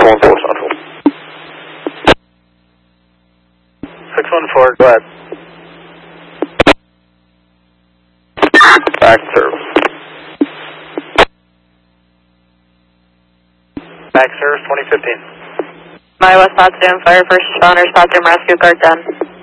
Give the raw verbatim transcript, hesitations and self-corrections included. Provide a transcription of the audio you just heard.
one four, Central. six one four, go ahead. Back service. Back service twenty fifteen. My West Potsdam Fire First Responders, Potsdam Rescue Card ten.